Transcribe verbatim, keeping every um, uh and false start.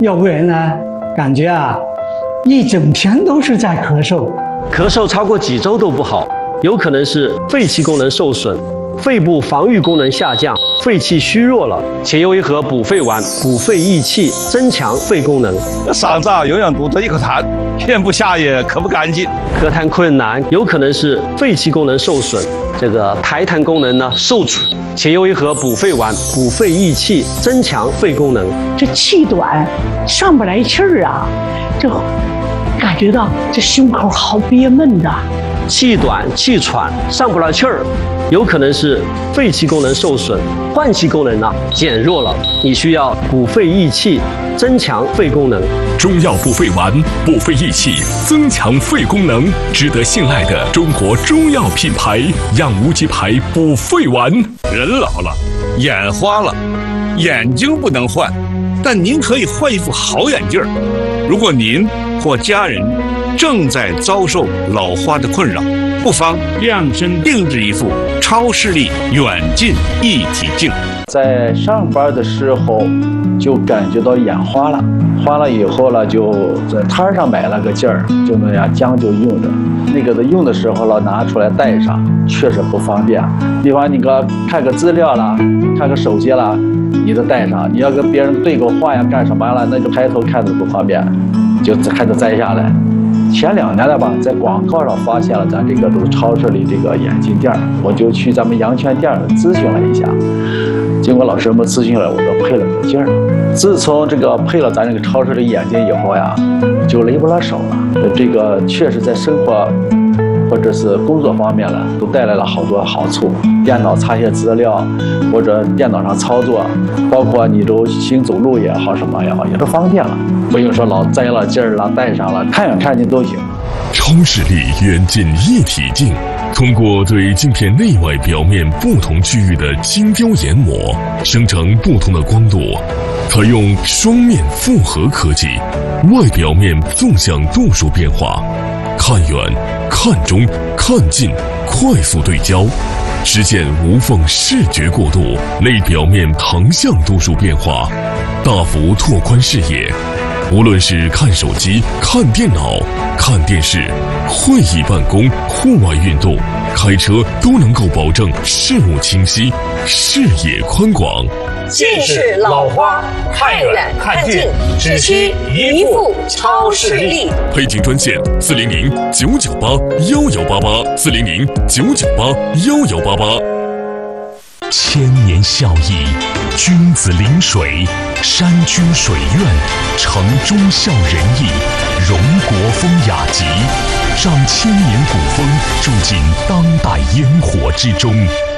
要不然呢，感觉啊，一整天都是在咳嗽。 咳嗽超过几周都不好，有可能是肺气功能受损，肺部防御功能下降，肺气虚弱了，且又一盒补肺丸，补肺益气，增强肺功能。 嗓子啊，永远堵着一口痰，咽不下也咳不干净。 咳痰困难，有可能是肺气功能受损，这个排痰功能呢受阻，且又一盒补肺丸，补肺益气，增强肺功能。 这气短，上不来气儿啊，这感觉到这胸口好憋闷的。 气短、气喘、上不来气儿，有可能是肺气功能受损，换气功能呢减弱了，你需要补肺益气，增强肺功能。 中药补肺丸，补肺益气，增强肺功能，值得信赖的中国中药品牌养无极牌补肺丸。 人老了，眼花了，眼睛不能换，但您可以换一副好眼镜儿。如果您或家人正在遭受老花的困扰，不妨量身定制一副超视力远近一体镜。 在上班的时候就感觉到眼花了，花了以后了，就在摊上买了个镜儿，就那样将就用着。那个的用的时候了，拿出来戴上，确实不方便。比方你个看个资料啦，看个手机啦，你都戴上；你要跟别人对个话呀，干什么了，那就抬头看着不方便，就还得摘下来。前两年了吧，在广告上发现了咱这个都超市里这个眼镜店，我就去咱们阳泉店咨询了一下。经过老师们咨询了，我就配了个镜儿。自从这个配了咱这个超市的眼镜以后呀，就累不了手了。这个确实在生活或者是工作方面呢，都带来了好多好处。电脑查些资料，或者电脑上操作，包括你都行走路也好，什么也好，也都方便了。不用说老摘了镜儿了，戴上了，看远看近都行。 超视力远近一体镜，通过对镜片内外表面不同区域的精雕研磨，生成不同的光度，采用双面复合科技，外表面纵向度数变化，看远、看中、看近，快速对焦，实现无缝视觉过渡；内表面横向度数变化，大幅拓宽视野。无论是看手机、看电脑、看电视、会议办公、户外运动、开车，都能够保证视物清晰、视野宽广。 近视老花，看远看近，只需一副超视力。 配镜专线：四零零九九八幺幺八八，四零零九九八幺幺八八。千年孝义，君子临水，山居水苑，城忠孝仁义，荣国风雅集，让千年古风住进当代烟火之中。